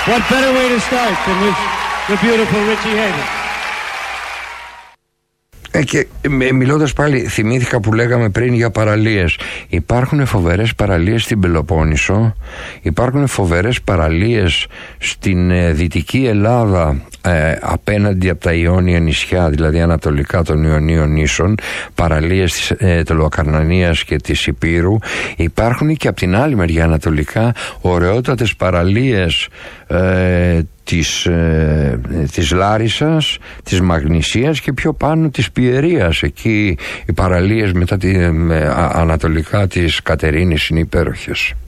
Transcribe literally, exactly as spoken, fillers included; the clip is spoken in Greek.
What better way to start than with the beautiful Richie Havens. Ε, και ε, μιλώντας πάλι, θυμήθηκα που λέγαμε πριν για παραλίες. Υπάρχουν φοβερές παραλίες στην Πελοπόννησο, υπάρχουν φοβερές παραλίες στην ε, Δυτική Ελλάδα, ε, απέναντι από τα Ιόνια νησιά, δηλαδή ανατολικά των Ιωνίων νήσων, παραλίες της ε, Τελοκαρνανίας και της Υπήρου. Υπάρχουν και από την άλλη μεριά ανατολικά ωραιότατες παραλίες ε, της, ε, της Λάρισσας, της Μαγνησίας και πιο πάνω της Πιερίας. Εκεί οι παραλίες μετά τη, ε, ανατολικά της Κατερίνης είναι υπέροχες.